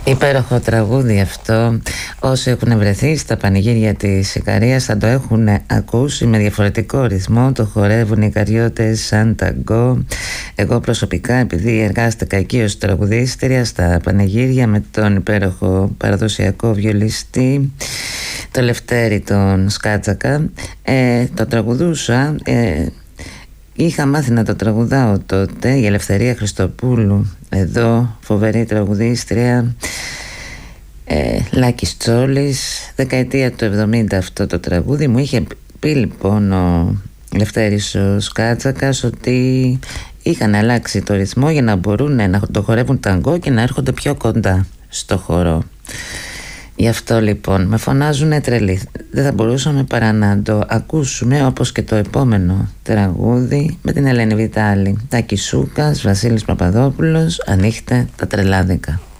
Υπέροχο τραγούδι αυτό. Όσοι έχουν βρεθεί στα πανηγύρια της Ικαρίας θα το έχουν ακούσει με διαφορετικό ρυθμό. Το χορεύουν οι Ικαριώτες σαν ταγκό. Εγώ προσωπικά, επειδή εργάστηκα εκεί ως τραγουδίστρια στα πανηγύρια με τον υπέροχο παραδοσιακό βιολιστή, το Λευτέρη τον Σκάτσακα, το τραγουδούσα. Είχα μάθει να το τραγουδάω τότε η Ελευθερία Χριστοπούλου, εδώ φοβερή τραγουδίστρια, Λάκης Τσόλης, δεκαετία του 70 αυτό το τραγούδι. Μου είχε πει λοιπόν ο Λευτέρης ο Σκάτσακας ότι είχαν αλλάξει το ρυθμό για να μπορούν να το χορεύουν ταγκό και να έρχονται πιο κοντά στο χορό. Γι' αυτό λοιπόν με φωνάζουνε τρελή. Δεν θα μπορούσαμε παρά να το ακούσουμε, όπως και το επόμενο τραγούδι με την Ελένη Βιτάλη. Τάκης Σούκας, Βασίλης Παπαδόπουλος, ανοίχτε τα τρελάδικα.